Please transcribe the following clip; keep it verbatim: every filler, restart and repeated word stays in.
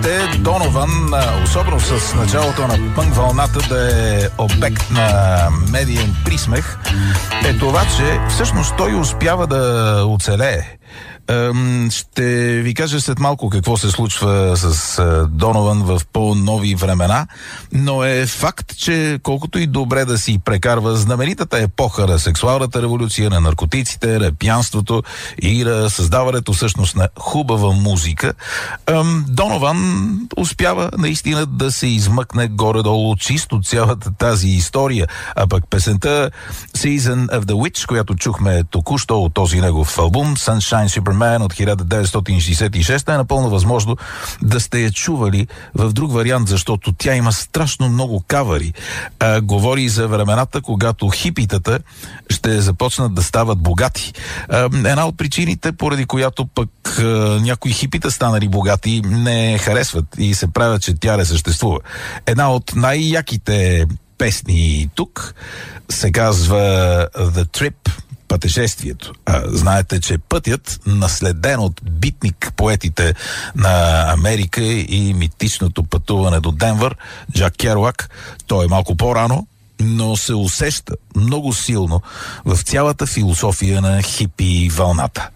хипите Донован, особено с началото на пънк вълната, да е обект на медиен присмех, е това, че всъщност той успява да оцелее. Ще ви кажа след малко какво се случва с Донован в по-нови времена, но е факт, че колкото и добре да си прекарва знаменитата епоха на сексуалната революция, на наркотиците, на пиянството и на създаването всъщност на хубава музика, Донован успява наистина да се измъкне горе-долу чисто цялата тази история. А пък песента Season of the Witch, която чухме току-що от този негов албум Sunshine Superman от хиляда деветстотин шейсет и шеста, е напълно възможно да сте я чували в друг вариант, защото тя има страшно много кавари. А, говори за времената, когато хипитата ще започнат да стават богати. А, една от причините, поради която пък а, някои хипита станали богати, не харесват и се правят, че тя не съществува. Една от най-яките песни тук се казва The Trip, пътешествието. А, знаете, че пътят, наследен от битник поетите на Америка и митичното пътуване до Денвър, Джак Керуак, той е малко по-рано, но се усеща много силно в цялата философия на хипи вълната.